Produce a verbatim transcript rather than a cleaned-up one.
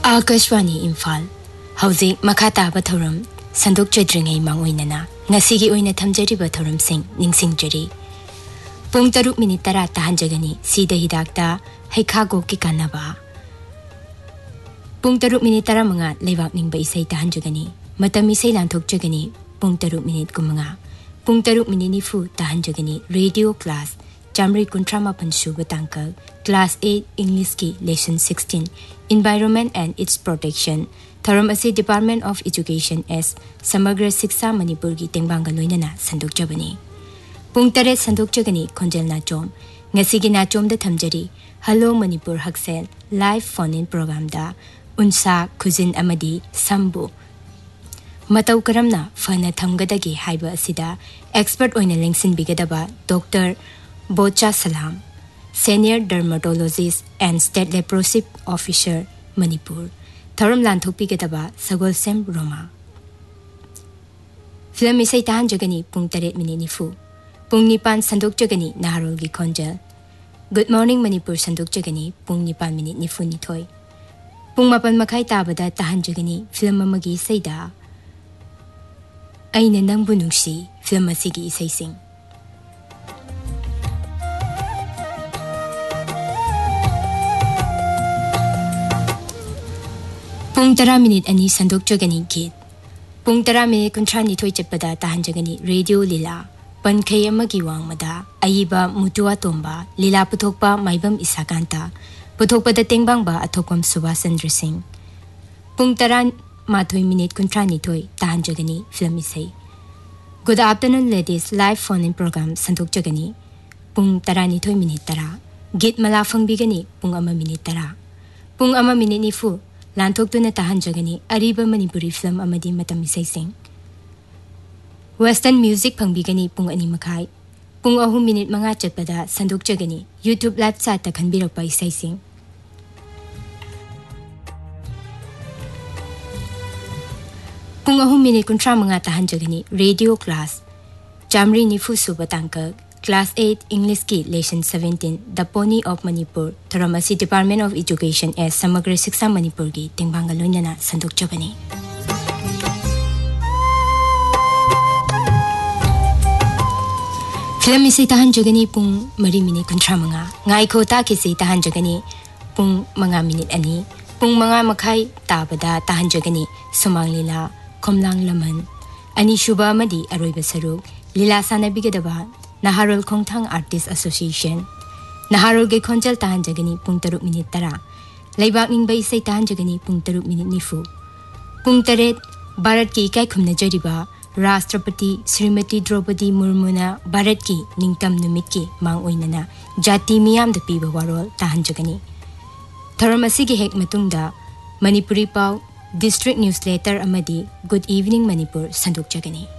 आकाशवाणी इम्फाल हौजिक मखा ताबा थौरम संदोक चद्रिंगै मांगोइनना ngasiगी oina thamjariba thoramsing ningsingjari pung taruk minute tara tahanjagani sida hidakta haikhago ki kanaba pung taruk minute tara manga lewak ningba isai tahanjagani matam isai lanthok jagani pung taruk minute kumanga pung taruk minute ni fu tahanjagani radio class jamri kuntrama panshu batangkal class eight english ki lesson sixteen environment and its protection Tharam asi Department of Education as Samagra Siksha Manipur gi tengbanga loinana sanduk jabani pung tare sanduk jagani khonjel na chom ngasi gi na chom da thamjari Hello Manipur Haksel live phone in program da unsa khujin amadi sambu matau karamna fana thamgada gi haiba asida expert oina lengsin bigadaba Doctor Bocha Salam senior dermatologist and state leprosy officer Manipur Tharam Lanthok Pigataba Sagol Sem Roma Film isai tahan jagani pung taret minute ni fu pung nipan sandok jagani naharol gi khonjal Good morning Manipur sandok jagani pung nipan minute ni fu ni thoi pung mapan makhai tabada tahan jagani film amagi saida aina nangbu nungsi film asigi isai sing Pung tara minute ani sandok jagani git pung tara minute kuntra ni thoi cheppada tahan jagani radio lila pankhai amagi wangmada aiba mutua tomba lila puthokpa maibam isakanta puthokpada tengbangba athokam subasandra singh pung tara mathoi minute kuntra ni thoi tahan jagani film isai Good afternoon ladies live phone in program sandok jagani pung tara ni thoi minute tara git mala fangbigani pung ama minute tara pung ama minute ni fu Lanthok tu na tahan jagani ariba Manipuri film amadi matam isai sing Western music pangbigani pung ani makhai pung ahum minute manga chatpada sandok jagani YouTube live chat ta khanbirak pa isai sing pung ahum minute kuntra manga tahan jagani radio class Jamri nifu subatangka Class eight English ki lesson seventeen The Pony of Manipur Tharamasi Department of Education as Samagra Siksha Manipur gi tengbanga loinana sandok jabani Film isai tahan jagani pung mari minute kuntra manga ngai kho ta ki sei tahan jagani pung manga minute ani pung manga makhai tabada tahan jagani sumang lila khomlang laman ani shuba amadi aroiba saruk lila sana bigadaba Naharol Khongthang Artist Association Naharol ge khonjal tahan jagani pung taruk minute tara Laibak ning bai sai tahan jagani pung taruk minute nifu pung taret Bharat ki ikai khumna jariba Rashtrapati Srimati Draupadi Murmu na Bharat ki ningtam numit ki mang oinana jati miyam da piba warol tahan jagani Tharamasi gi hek matungda Manipuri Pau District Newsletter amadi Good Evening Manipur sanduk jagani